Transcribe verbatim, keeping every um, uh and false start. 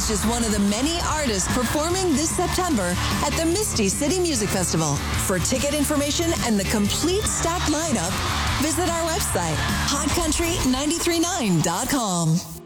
was just one of the many artists performing this September at the Misty City Music Festival. For ticket information and the complete stacked lineup, visit our website, hot country nine three nine dot com.